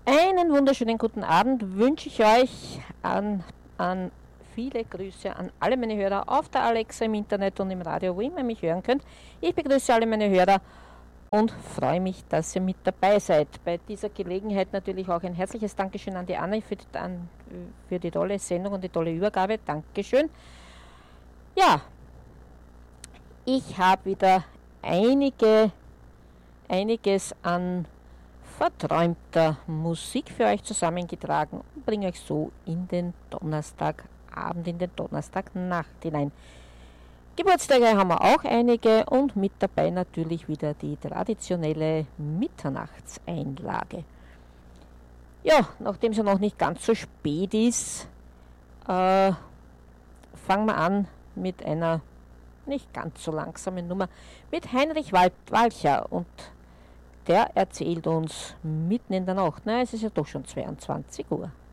Einen wunderschönen guten Abend wünsche ich euch an viele Grüße an alle meine Hörer auf der Alexa, im Internet und im Radio, wo immer ihr mich hören könnt. Ich begrüße alle meine Hörer und freue mich, dass ihr mit dabei seid. Bei dieser Gelegenheit natürlich auch ein herzliches Dankeschön an die Anne für die tolle Sendung und die tolle Übergabe. Dankeschön. Ja, ich habe wieder einiges an verträumter Musik für euch zusammengetragen und bringe euch so in den Donnerstagabend, in den Donnerstagnacht hinein. Geburtstage haben wir auch einige und mit dabei natürlich wieder die traditionelle Mitternachtseinlage. Ja, nachdem es ja noch nicht ganz so spät ist, fangen wir an mit einer nicht ganz so langsamen Nummer mit Heinrich Walcher, und der erzählt uns mitten in der Nacht, es ist ja doch schon 22 Uhr.